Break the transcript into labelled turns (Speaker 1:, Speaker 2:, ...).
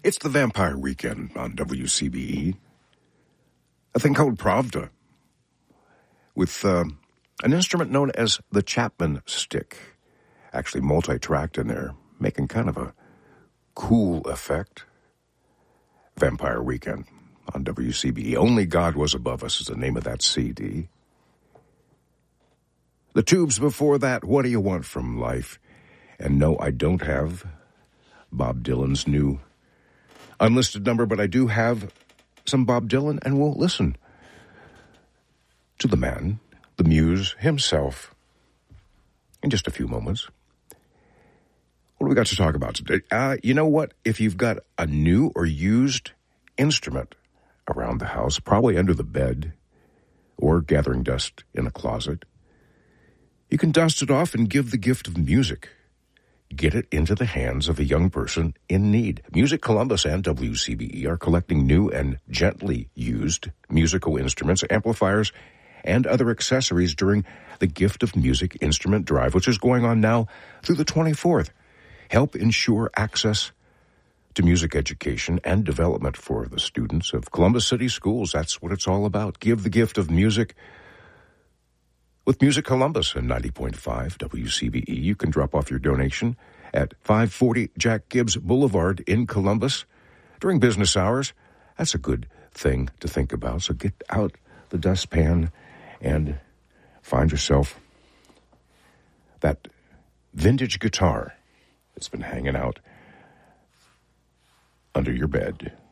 Speaker 1: It's the Vampire Weekend on WCBE. A thing called Pravda with an instrument known as the Chapman stick. Actually multi-tracked in there, making kind of a cool effect. Vampire Weekend on WCBE. Only God Was Above Us is the name of that CD. The Tubes before that, What Do You Want From Life? And no, I don't have Bob Dylan's new unlisted number, but I do have some Bob Dylan, and we'll listen to the man, the muse himself, in just a few moments. What do we got to talk about today? You know what? If you've got a new or used instrument around the house, probably under the bed or gathering dust in a closet, you can dust it off and give the gift of music. Get it into the hands of a young person in need. Music Columbus and WCBE are collecting new and gently used musical instruments, amplifiers, and other accessories during the Gift of Music Instrument Drive, which is going on now through the 24th. Help ensure access to music education and development for the students of Columbus City Schools. That's what it's all about. Give the gift of music with Music Columbus and 90.5 WCBE. You can drop off your donation at 540 Jack Gibbs Boulevard in Columbus during business hours. That's a good thing to think about. So get out the dustpan and find yourself that vintage guitar that's been hanging out under your bed.